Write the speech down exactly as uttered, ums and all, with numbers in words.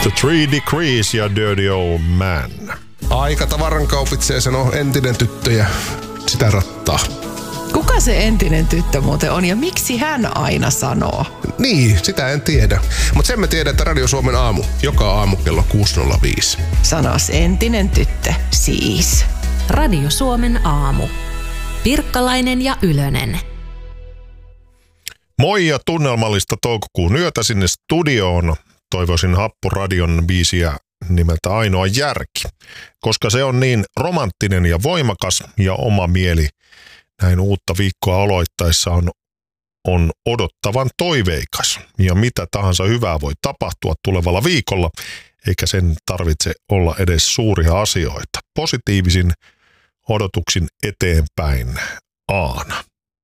The Three Degrees ja Dirty Old Man. Aika tavaran kaupitsee, sanoo entinen tyttö ja sitä rattaa. Kuka se entinen tyttö muuten on ja miksi hän aina sanoo? Niin, sitä en tiedä. Mutta sen mä tiedän, että Radio Suomen aamu, joka aamu kello kuusi nolla viisi. Sanos entinen tyttö, siis. Radio Suomen aamu. Pirkkalainen ja Ylönen. Moi ja tunnelmallista toukokuun yötä sinne studioon. Toivoisin Happuradion biisiä nimeltä Ainoa järki, koska se on niin romanttinen ja voimakas ja oma mieli näin uutta viikkoa aloittaessa on, on odottavan toiveikas. Ja mitä tahansa hyvää voi tapahtua tulevalla viikolla, eikä sen tarvitse olla edes suuria asioita. Positiivisin odotuksin eteenpäin Aana.